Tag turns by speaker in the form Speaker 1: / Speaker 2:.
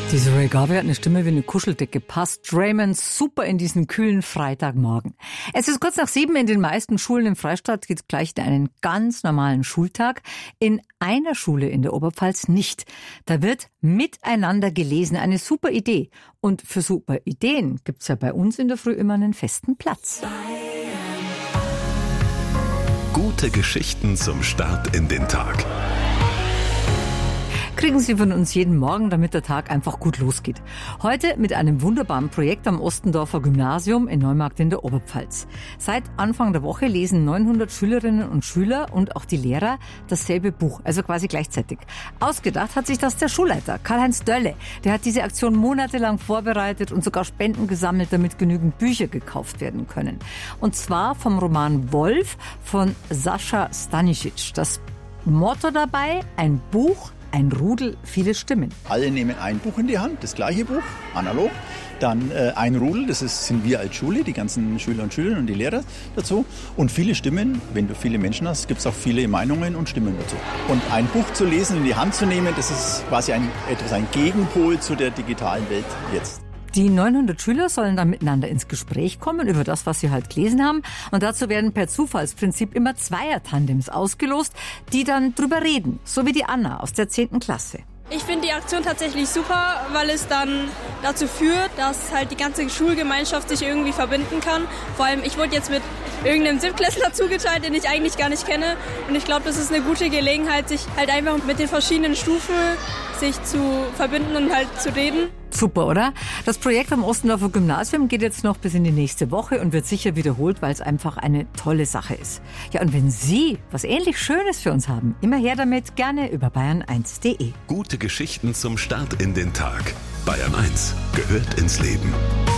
Speaker 1: Diese Ray Garvey hat eine Stimme wie eine Kuscheldecke. Passt Raymond super in diesen kühlen Freitagmorgen. Es ist kurz nach 7. In den meisten Schulen im Freistaat geht es gleich in einen ganz normalen Schultag. In einer Schule in der Oberpfalz nicht. Da wird miteinander gelesen. Eine super Idee. Und für super Ideen gibt's ja bei uns in der Früh immer einen festen Platz.
Speaker 2: Gute Geschichten zum Start in den Tag.
Speaker 1: Kriegen Sie von uns jeden Morgen, damit der Tag einfach gut losgeht. Heute mit einem wunderbaren Projekt am Ostendorfer Gymnasium in Neumarkt in der Oberpfalz. Seit Anfang der Woche lesen 900 Schülerinnen und Schüler und auch die Lehrer dasselbe Buch, also quasi gleichzeitig. Ausgedacht hat sich das der Schulleiter, Karl-Heinz Dörle. Der hat diese Aktion monatelang vorbereitet und sogar Spenden gesammelt, damit genügend Bücher gekauft werden können. Und zwar vom Roman Wolf von Sascha Stanisic. Das Motto dabei, ein Buch, ein Rudel, viele Stimmen.
Speaker 3: Alle nehmen ein Buch in die Hand, das gleiche Buch, analog. Dann ein Rudel, sind wir als Schule, die ganzen Schüler und Schülerinnen und die Lehrer dazu. Und viele Stimmen, wenn du viele Menschen hast, gibt es auch viele Meinungen und Stimmen dazu. Und ein Buch zu lesen, in die Hand zu nehmen, das ist quasi ein Gegenpol zu der digitalen Welt jetzt.
Speaker 1: Die 900 Schüler sollen dann miteinander ins Gespräch kommen über das, was sie halt gelesen haben. Und dazu werden per Zufallsprinzip immer Zweier-Tandems ausgelost, die dann drüber reden. So wie die Anna aus der 10. Klasse.
Speaker 4: Ich finde die Aktion tatsächlich super, weil es dann dazu führt, dass halt die ganze Schulgemeinschaft sich irgendwie verbinden kann. Vor allem, ich wurde jetzt mit irgendeinem Siebtklässler zugeteilt, den ich eigentlich gar nicht kenne. Und ich glaube, das ist eine gute Gelegenheit, sich halt einfach mit den verschiedenen Stufen sich zu verbinden und halt zu reden.
Speaker 1: Super, oder? Das Projekt am Ostendorfer Gymnasium geht jetzt noch bis in die nächste Woche und wird sicher wiederholt, weil es einfach eine tolle Sache ist. Ja, und wenn Sie was ähnlich Schönes für uns haben, immer her damit, gerne über bayern1.de.
Speaker 2: Gute Geschichten zum Start in den Tag. Bayern 1 gehört ins Leben.